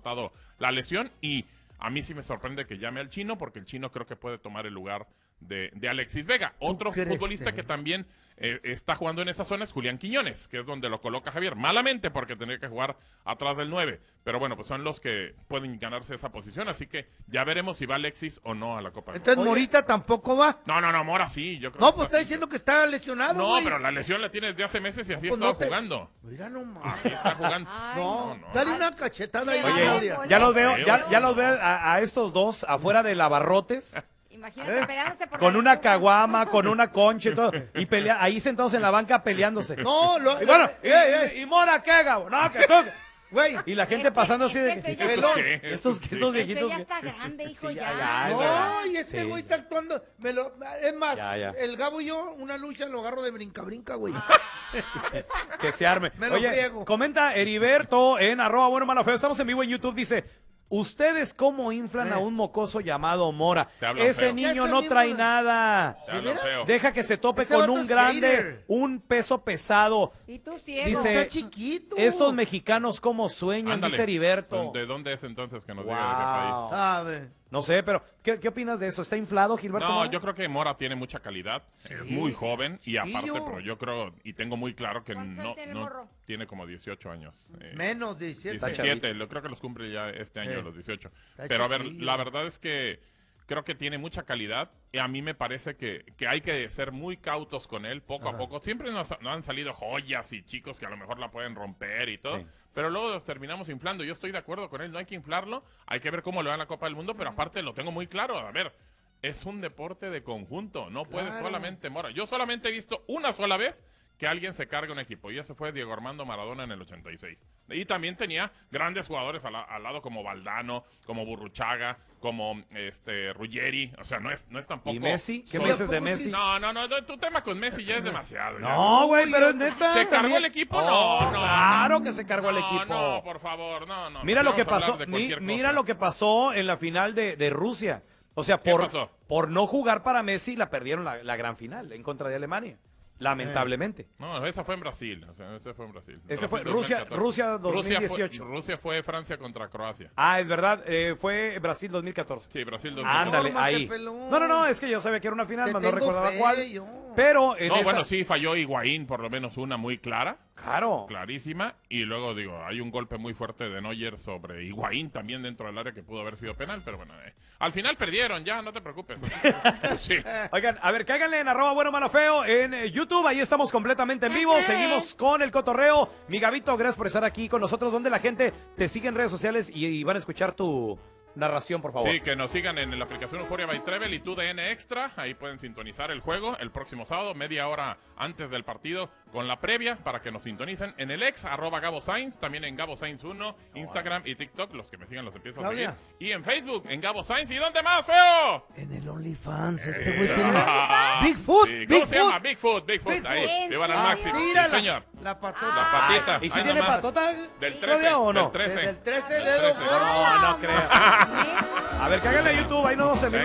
descartado la lesión y a mí sí me sorprende que llame al Chino porque el Chino creo que puede tomar el lugar de Alexis Vega. Otro futbolista que también está jugando en esa zona es Julián Quiñones, que es donde lo coloca Javier. Malamente porque tendría que jugar atrás del 9, pero bueno, pues son los que pueden ganarse esa posición, así que ya veremos si va Alexis o no a la Copa. Entonces Morita tampoco va. No, Mora sí, yo creo. No, pues está diciendo que está lesionado, No, güey. pero la lesión la tiene desde hace meses y así pues está jugando. Mira nomás. Así está jugando. No, dale una cachetada ahí. Oye, Claudia. ya los veo a estos dos afuera de Lavarrotes. Imagínate peleándose por Con la una lechuga. caguama, con una concha y todo. Y ahí sentados en la banca peleándose. No, Y bueno, ¿y Mora qué, Gabo? No, que tú. güey. Y la gente pasando así de... Estos viejitos... ya está grande, hijo, Sí, ya. No, y Sí. güey está actuando. Es más, Ya. el Gabo y yo, una lucha lo agarro de brinca, güey. Que se arme. Me lo Oye, friego. comenta Heriberto en @buenomalofeo. Estamos en vivo en YouTube. Dice, ¿ustedes cómo inflan a un mocoso llamado Mora? Te hablan Ese feo. niño Ese no mismo- trae nada. Te hablan feo. Deja que se tope Ese con vato un es grande, hater. un peso pesado. Y tú ciego. Dice, Está chiquito. estos mexicanos cómo sueñan, Ándale. dice Heriberto. ¿De dónde es entonces que nos Wow. diga de qué país? ¿Sabe? No sé, pero ¿qué opinas de eso? ¿Está inflado, Gilberto? No, Mora? yo creo que Mora tiene mucha calidad, es muy joven y aparte, chiquillo. pero yo creo y tengo muy claro que ¿Cuántos no, años tiene el no morro? tiene como 18 años. Menos 17. 17, creo que los cumple ya este año los 18. Está Pero a ver, chiquillo. la verdad es que creo que tiene mucha calidad y a mí me parece que hay que ser muy cautos con él poco a poco. Siempre nos han salido joyas y chicos que a lo mejor la pueden romper y todo, Sí. pero luego los terminamos inflando. Yo estoy de acuerdo con él, no hay que inflarlo, hay que ver cómo le va en la Copa del Mundo, pero aparte lo tengo muy claro, a ver, es un deporte de conjunto, no puede Claro. solamente Mora. Yo solamente he visto una sola vez que alguien se cargue un equipo, y ese fue Diego Armando Maradona en el 86. Y también tenía grandes jugadores al lado como Valdano, como Burruchaga, como Ruggeri, o sea, no es tampoco... ¿Y Messi? ¿Qué solo- me dices de Messi? No, tu tema con Messi ya es demasiado. ya. No, güey, pero neta. ¿Se cargó también- el equipo? Oh, No. Claro que se cargó el No, equipo. No, por favor, no. Mira lo que Vamos a hablar pasó, de cualquier mira cosa. lo que pasó en la final de Rusia. O sea, ¿Qué pasó? por no jugar para Messi, la perdieron la gran final en contra de Alemania. Lamentablemente. No, esa fue en Brasil. Ese fue en Brasil. Ese fue Brasil Rusia 2014. 2018. Rusia fue Francia contra Croacia. Ah, es verdad, fue Brasil 2014. Sí, Brasil 2014. Ándale, No, ahí. qué pelón. No, es que yo sabía que era una final, Te mas no tengo recordaba fe, cuál. yo. Pero en No, esa... bueno, sí, falló Higuaín, por lo menos una muy clara. Claro. Clarísima. Y luego, hay un golpe muy fuerte de Neuer sobre Higuaín también dentro del área que pudo haber sido penal, pero bueno, al final perdieron, ya, no te preocupes. Sí. Oigan, a ver, cáiganle en @buenomalofeo en YouTube, ahí estamos completamente en vivo, seguimos con el cotorreo. Mi Gabito, gracias por estar aquí con nosotros, donde la gente te sigue en redes sociales y van a escuchar tu narración, por favor. Sí, que nos sigan en la aplicación Euphoria by Trevel y TUDN Extra. Ahí pueden sintonizar el juego el próximo sábado, media hora antes del partido, con la previa para que nos sintonicen en el ex, @Gabo Sainz, también en Gabo Sainz 1, Instagram y TikTok. Los que me sigan los empiezo a seguir. Claudia. Y en Facebook, en Gabo Sainz. ¿Y dónde más, feo? En el OnlyFans, este güey tiene... Bigfoot, Sí, ¿cómo se llama? Bigfoot. Bigfoot. Ahí, ¿En vivan al serio? máximo. Sí, Mira señor. la patota. La patita. ¿Y si ahí tiene nomás. patota? Del Claudia, 13 o no? Del 13. Desde el 13 Del dedos 13. gordos. No creo. A ver, cáiganle a YouTube, ahí nos vemos en vivo.